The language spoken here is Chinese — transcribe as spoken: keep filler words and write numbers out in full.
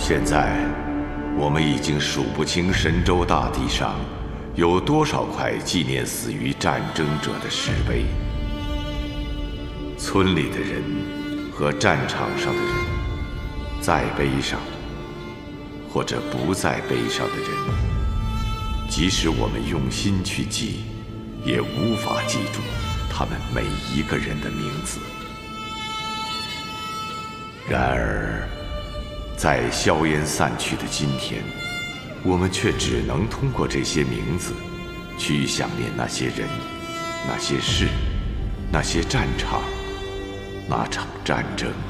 现在，我们已经数不清神州大地上有多少块纪念死于战争者的石碑。村里的人和战场上的人，在碑上或者不在碑上的人，即使我们用心去记，也无法记住他们每一个人的名字。然而，在硝烟散去的今天，我们却只能通过这些名字，去想念那些人、那些事、那些战场、那场战争。